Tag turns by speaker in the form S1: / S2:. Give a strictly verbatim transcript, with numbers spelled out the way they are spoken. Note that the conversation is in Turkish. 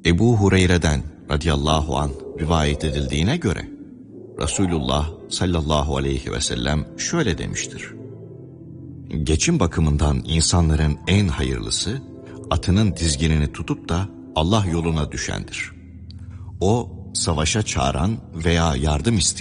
S1: Ebu Hureyre'den radıyallahu anh rivayet edildiğine göre Resulullah sallallahu aleyhi ve sellem şöyle demiştir: geçim bakımından insanların en hayırlısı atının dizginini tutup da Allah yoluna düşendir. O savaşa çağıran veya yardım isteyen